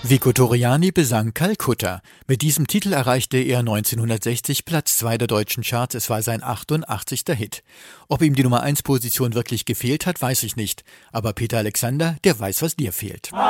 Vico Torriani besang Kalkutta. Mit diesem Titel erreichte er 1960 Platz 2 der deutschen Charts. Es war sein 88. Hit. Ob ihm die Nummer 1 Position wirklich gefehlt hat, weiß ich nicht. Aber Peter Alexander, der weiß, was dir fehlt.